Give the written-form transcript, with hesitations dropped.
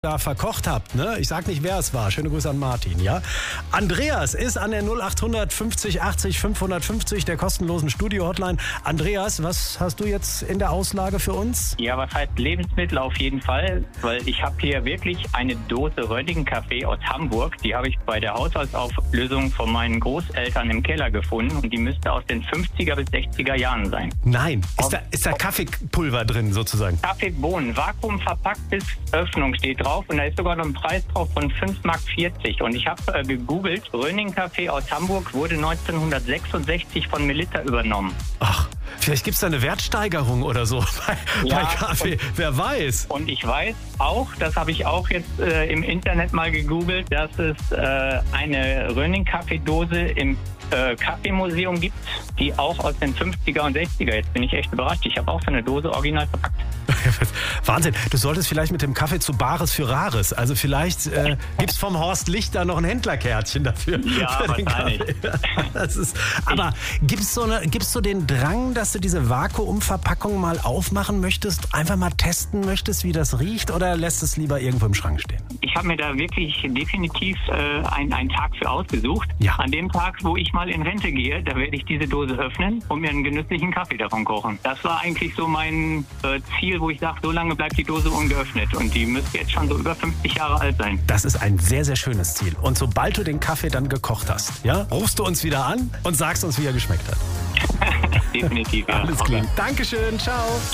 da verkocht habt, ne? Ich sag nicht, wer es war. Schöne Grüße an Martin, ja? Andreas ist an der 0800 50 80 550 der kostenlosen Studio-Hotline. Andreas, was hast du jetzt in der Auslage für uns? Ja, was heißt Lebensmittel auf jeden Fall? Weil ich habe hier wirklich eine Dose Rönnigen-Kaffee aus Hamburg. Die habe ich bei der Haushaltsauflösung von meinen Großeltern im Keller gefunden. Und die müsste aus den 50er bis 60er Jahren sein. Nein, ist da Kaffeepulver drin sozusagen? Kaffeebohnen, vakuumverpackt bis Öffnung steht drauf. Und da ist sogar noch ein Preis drauf von 5,40 Mark. Und ich habe gegoogelt, Rönnigen-Kaffee aus Hamburg wurde 1966 von Melitta übernommen. Ach, vielleicht gibt es da eine Wertsteigerung oder so bei Kaffee, wer weiß. Und ich weiß auch, das habe ich auch jetzt im Internet mal gegoogelt, dass es eine Rönning-Kaffeedose im Kaffeemuseum gibt, die auch aus den 50er und 60er. Jetzt bin ich echt überrascht. Ich habe auch so eine Dose original verpackt. Wahnsinn. Du solltest vielleicht mit dem Kaffee zu Bares für Rares. Also vielleicht gibt es vom Horst Lichter noch ein Händlerkärtchen dafür. Ja, wahrscheinlich. Aber gibt's so den Drang, dass du diese Vakuumverpackung mal aufmachen möchtest, einfach mal testen möchtest, wie das riecht, oder lässt es lieber irgendwo im Schrank stehen? Ich habe mir da wirklich definitiv einen Tag für ausgesucht. Ja. An dem Tag, wo ich mal in Rente gehe, da werde ich diese Dose öffnen und mir einen genüsslichen Kaffee davon kochen. Das war eigentlich so mein Ziel, wo ich sage, so lange bleibt die Dose ungeöffnet. Und die müsste jetzt schon so über 50 Jahre alt sein. Das ist ein sehr, sehr schönes Ziel. Und sobald du den Kaffee dann gekocht hast, ja, rufst du uns wieder an und sagst uns, wie er geschmeckt hat. Definitiv, ja. Alles klar. Dankeschön, ciao.